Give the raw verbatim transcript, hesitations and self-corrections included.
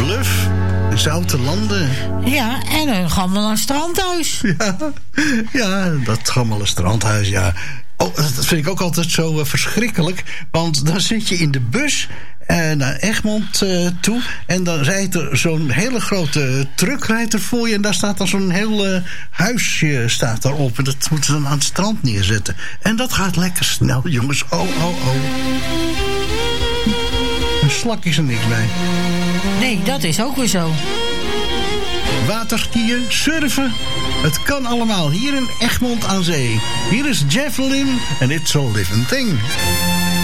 Bluff. Zoute landen. Ja, en een gammele strandhuis. Ja, ja, dat gammele strandhuis, ja. Oh, dat vind ik ook altijd zo uh, verschrikkelijk. Want dan zit je in de bus uh, naar Egmond uh, toe. En dan rijdt er zo'n hele grote truck rijdt er voor je. En daar staat dan zo'n heel uh, huisje staat daarop. En dat moeten ze dan aan het strand neerzetten. En dat gaat lekker snel, jongens. Oh, oh, oh. Een slak is er niks bij. Nee, dat is ook weer zo. Waterskiën, surfen. Het kan allemaal hier in Egmond aan Zee. Hier is Jeff Lynne en It's a Living Thing.